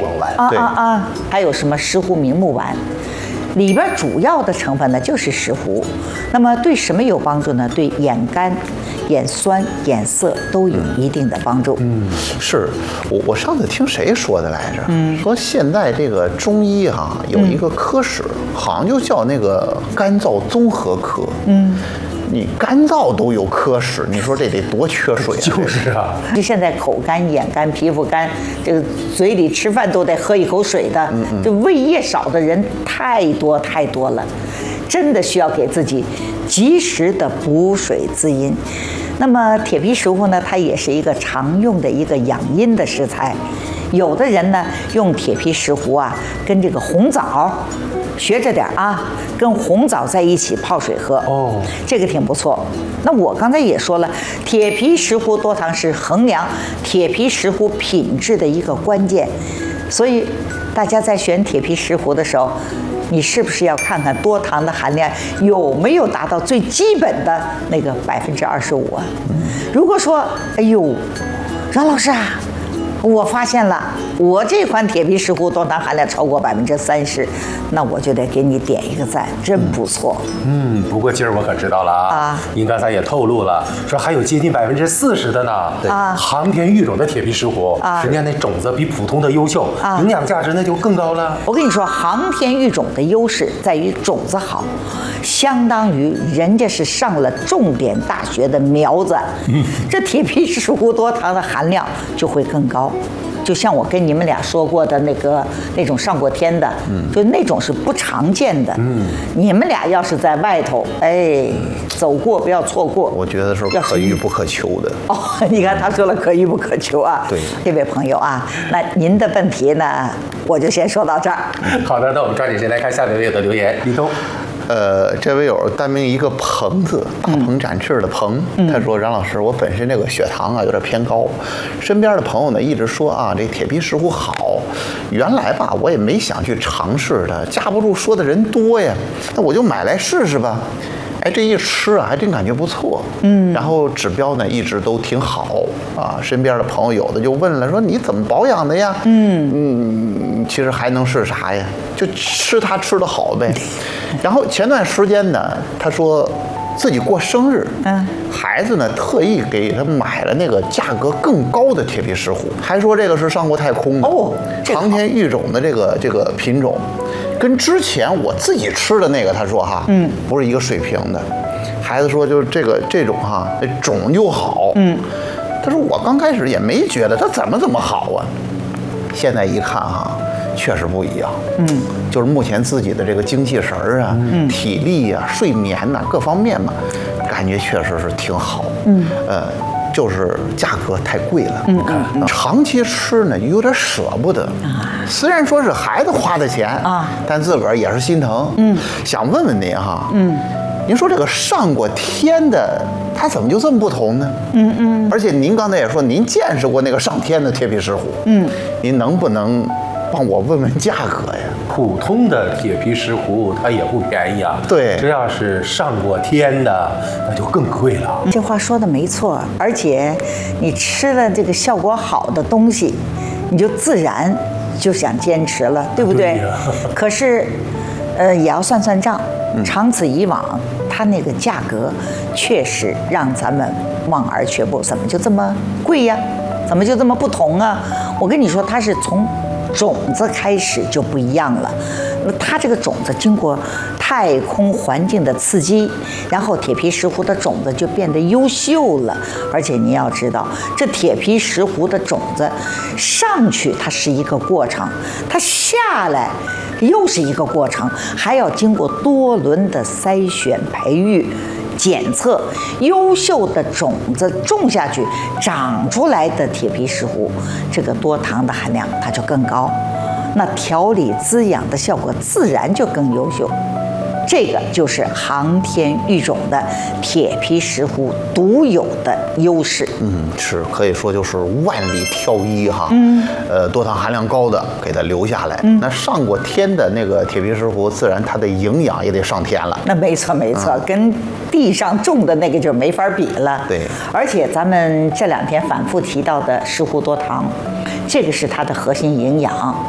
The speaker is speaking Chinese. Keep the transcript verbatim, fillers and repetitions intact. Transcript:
丸啊啊啊，还有什么石斛明目丸。里边主要的成分呢就是石斛，那么对什么有帮助呢？对眼干、眼酸、眼涩都有一定的帮助。 嗯，是我我上次听谁说的来着？嗯，说现在这个中医哈、啊、有一个科室，嗯、好像就叫那个干燥综合科。嗯。你干燥都有科室，你说这得多缺水啊！ 就是啊， 就现在口干、眼干、皮肤干，这个嘴里吃饭都得喝一口水的，嗯嗯，就胃液少的人太多太多了，真的需要给自己及时的补水滋阴。那么铁皮石斛呢，它也是一个常用的一个养阴的食材，有的人呢用铁皮石斛啊跟这个红枣。学着点啊，跟红枣在一起泡水喝哦，这个挺不错。那我刚才也说了，铁皮石斛多糖是衡量铁皮石斛品质的一个关键，所以大家在选铁皮石斛的时候，你是不是要看看多糖的含量有没有达到最基本的那个百分之二十五啊？如果说，哎呦，饶老师啊。我发现了，我这款铁皮石斛多糖含量超过百分之三十，那我就得给你点一个赞，真不错。 嗯，不过今儿我可知道了啊，啊您刚才也透露了，说还有接近百分之四十的呢。啊，航天育种的铁皮石斛，啊，人家那种子比普通的优秀，啊，营养价值那就更高了。 我跟你说，航天育种的优势在于种子好，相当于人家是上了重点大学的苗子，嗯，这铁皮石斛多糖的含量就会更高。就像我跟你们俩说过的那个那种上过天的，嗯，就那种是不常见的，嗯，你们俩要是在外头，哎，走过不要错过。 我觉得是可遇不可求的。 哦，你看他说了可遇不可求啊。 对， 这位朋友啊，那您的问题呢，我就先说到这儿。 好的，那我们抓紧时间来看下面有的留言。李东。 呃，这位友单名一个鹏字，大鹏展翅的鹏，嗯、他说：“冉老师，我本身这个血糖啊有点偏高，身边的朋友呢一直说啊，这铁皮石斛好。原来吧，我也没想去尝试的，架不住说的人多呀，那我就买来试试吧。哎，这一吃啊，还真感觉不错，嗯，然后指标呢一直都挺好啊。身边的朋友有的就问了，说你怎么保养的呀？嗯嗯，其实还能是啥呀？就吃它吃得好呗。然后前段时间呢，他说自己过生日，嗯，孩子呢特意给他买了那个价格更高的铁皮石斛，还说这个是上过太空的哦，航天育种的这个这个品种。跟之前我自己吃的那个，他说哈，嗯，不是一个水平的。孩子说就是这个这种哈，种就好，嗯，他说我刚开始也没觉得它怎么怎么好啊，现在一看哈，确实不一样，嗯，就是目前自己的这个精气神儿啊、嗯、体力啊、睡眠呐、啊、各方面嘛，感觉确实是挺好，嗯，呃。就是价格太贵了，嗯嗯，长期吃呢有点舍不得啊。虽然说是孩子花的钱啊，但自个儿也是心疼。嗯，想问问您哈，嗯，您说这个上过天的，它怎么就这么不同呢？嗯嗯。而且您刚才也说您见识过那个上天的铁皮石斛，嗯，您能不能帮我问问价格呀？ 普通的铁皮石斛它也不便宜啊， 对， 这要是上过天的，那就更贵了。 这话说的没错，而且你吃了这个效果好的东西，你就自然就想坚持了，对不对？对可是，呃，也要算算账，长此以往，它那个价格确实让咱们望而却步。怎么就这么贵呀？怎么就这么不同啊？我跟你说，它是从种子开始就不一样了，那它这个种子经过太空环境的刺激，然后铁皮石斛的种子就变得优秀了。而且你要知道，这铁皮石斛的种子上去它是一个过程，它下来又是一个过程，还要经过多轮的筛选培育检测，优秀的种子种下去长出来的铁皮石斛，这个多糖的含量它就更高，那调理滋养的效果自然就更优秀。这个就是航天育种的铁皮石斛独有的优势。 嗯，是可以说就是万里挑一哈。嗯，呃，多糖含量高的给它留下来。嗯，那上过天的那个铁皮石斛，自然它的营养也得上天了。 那没错没错，嗯、跟地上种的那个就没法比了。 对， 而且咱们这两天反复提到的石斛多糖，这个是它的核心营养。